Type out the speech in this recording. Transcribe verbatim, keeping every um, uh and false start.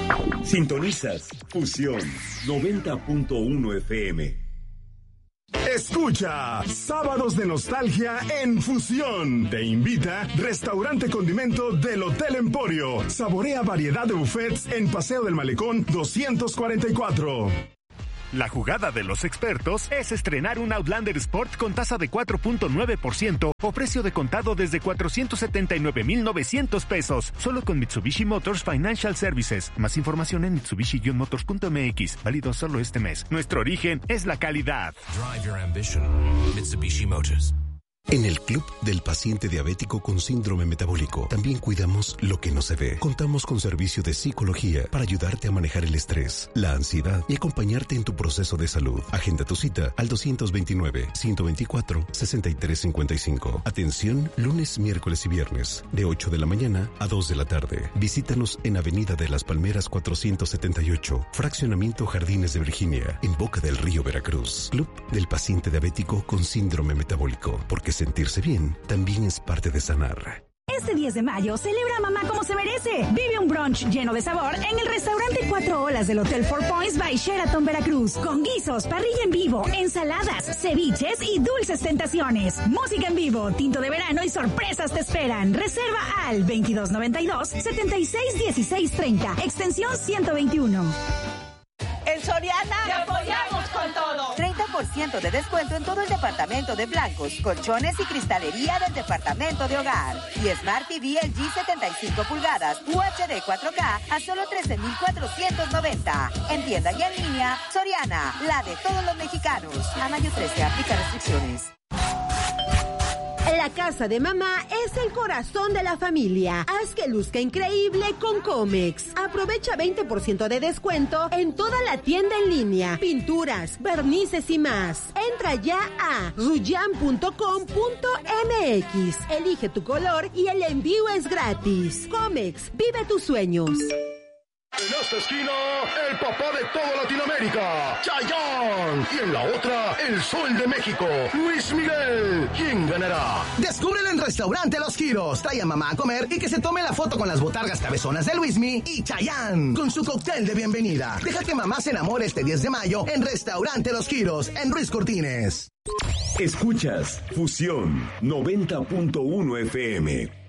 Sintonizas Fusión noventa punto uno F M. Escucha Sábados de Nostalgia en Fusión. Te invita Restaurante Condimento del Hotel Emporio. Saborea variedad de buffets en Paseo del Malecón doscientos cuarenta y cuatro. La jugada de los expertos es estrenar un Outlander Sport con tasa de cuatro punto nueve por ciento o precio de contado desde cuatrocientos setenta y nueve mil novecientos pesos. Solo con Mitsubishi Motors Financial Services. Más información en mitsubishi motors punto m x. Válido solo este mes. Nuestro origen es la calidad. Drive your ambition. Mitsubishi Motors. En el Club del Paciente Diabético con Síndrome Metabólico también cuidamos lo que no se ve. Contamos con servicio de psicología para ayudarte a manejar el estrés, la ansiedad y acompañarte en tu proceso de salud. Agenda tu cita al doscientos veintinueve, ciento veinticuatro, sesenta y tres cincuenta y cinco. Atención lunes, miércoles y viernes de ocho de la mañana a dos de la tarde. Visítanos en Avenida de las Palmeras cuatrocientos setenta y ocho, Fraccionamiento Jardines de Virginia, en Boca del Río, Veracruz. Club del Paciente Diabético con Síndrome Metabólico, porque sentirse bien también es parte de sanar. Este diez de mayo celebra a mamá como se merece. Vive un brunch lleno de sabor en el restaurante Cuatro Olas del Hotel Four Points by Sheraton Veracruz. Con guisos, parrilla en vivo, ensaladas, ceviches y dulces tentaciones. Música en vivo, tinto de verano y sorpresas te esperan. Reserva al veintidós noventa y dos, setenta y seis dieciséis treinta, extensión ciento veintiuno. En Soriana te apoyamos con todo. treinta por ciento de descuento en todo el departamento de blancos, colchones y cristalería del departamento de hogar. Y Smart T V L G setenta y cinco pulgadas U H D cuatro K a solo trece mil cuatrocientos noventa. En tienda y en línea, Soriana, la de todos los mexicanos. A mayo trece, aplica restricciones. La casa de mamá es el corazón de la familia. Haz que luzca increíble con Comex. Aprovecha veinte por ciento de descuento en toda la tienda en línea. Pinturas, vernices y más. Entra ya a ruyan punto com punto m x. Elige tu color y el envío es gratis. Comex, vive tus sueños. En esta esquina, el papá de toda Latinoamérica, Chayanne. Y en la otra, el sol de México, Luis Miguel. ¿Quién ganará? Descúbrelo en Restaurante Los Giros. Trae a mamá a comer y que se tome la foto con las botargas cabezonas de Luismi y Chayanne con su cóctel de bienvenida. Deja que mamá se enamore este diez de mayo en Restaurante Los Giros, en Ruiz Cortines. Escuchas Fusión noventa punto uno F M.